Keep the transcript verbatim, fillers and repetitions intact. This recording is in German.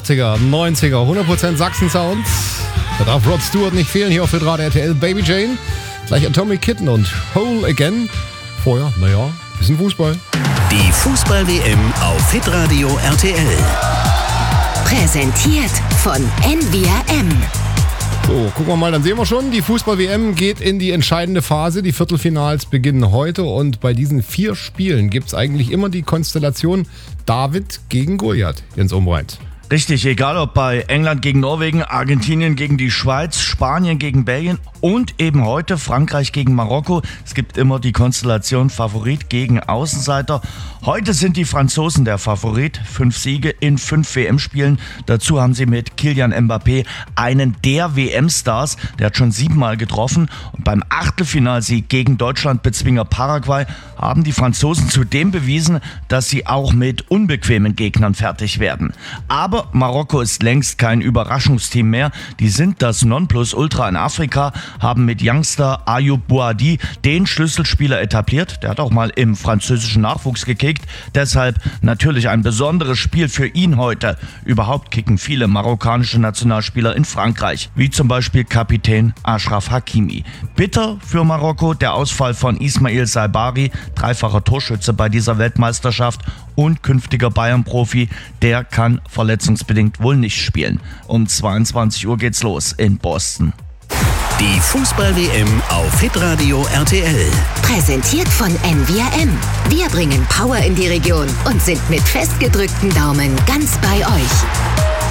achtziger, neunziger, hundert Prozent Sachsen-Sound. Da darf Rod Stewart nicht fehlen, hier auf Hitradio R T L. Baby Jane, gleich Atomic Kitten und Whole Again. Vorher, naja, bisschen Fußball. Die Fußball-W M auf Hitradio R T L. Präsentiert von N V R M. So, gucken wir mal, dann sehen wir schon, die Fußball-W M geht in die entscheidende Phase. Die Viertelfinals beginnen heute und bei diesen vier Spielen gibt es eigentlich immer die Konstellation David gegen Goliath, Jens Umbreit. Richtig, egal ob bei England gegen Norwegen, Argentinien gegen die Schweiz, Spanien gegen Belgien und eben heute Frankreich gegen Marokko. Es gibt immer die Konstellation Favorit gegen Außenseiter. Heute sind die Franzosen der Favorit. Fünf Siege in fünf W M-Spielen. Dazu haben sie mit Kylian Mbappé einen der W M-Stars. Der hat schon siebenmal getroffen. Und beim Achtelfinalsieg gegen Deutschland-Bezwinger Paraguay haben die Franzosen zudem bewiesen, dass sie auch mit unbequemen Gegnern fertig werden. Aber Marokko ist längst kein Überraschungsteam mehr. Die sind das Nonplusultra in Afrika, haben mit Youngster Ayoub Bouadi den Schlüsselspieler etabliert. Der hat auch mal im französischen Nachwuchs gekickt. Deshalb natürlich ein besonderes Spiel für ihn heute. Überhaupt kicken viele marokkanische Nationalspieler in Frankreich, wie zum Beispiel Kapitän Achraf Hakimi. Bitter für Marokko der Ausfall von Ismail Saibari, dreifacher Torschütze bei dieser Weltmeisterschaft und künftiger Bayern-Profi. Der kann verletzungsbedingt wohl nicht spielen. Um zweiundzwanzig Uhr geht's los in Boston. Die Fußball-W M auf Hitradio R T L. Präsentiert von N V R M. Wir bringen Power in die Region und sind mit festgedrückten Daumen ganz bei euch.